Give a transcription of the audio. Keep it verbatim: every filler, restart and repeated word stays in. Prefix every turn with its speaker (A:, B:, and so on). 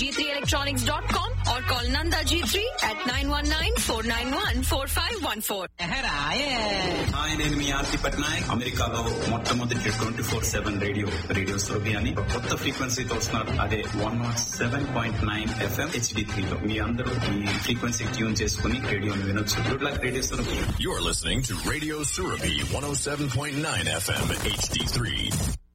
A: g three electronics dot com or call Nanda G three at nine one nine, four nine one, four five one four.
B: Hi, నేను మీ ఆర్తి పట్నాయక్. అమెరికాలో మొట్టమొదటి twenty four seven radio radio Surabhi అని ఒక కొత్త ఫ్రీక్వెన్సీతో వస్తున్నారు. అదే one not seven point nine FM HD three లో మీ అందరూ ఈ ఫ్రీక్వెన్సీ ట్యూన్ చేసుకుని రేడియోని వినొచ్చు. Good luck radio Surabhi.
C: You're listening to Radio Surabhi one oh seven point nine F M H D three.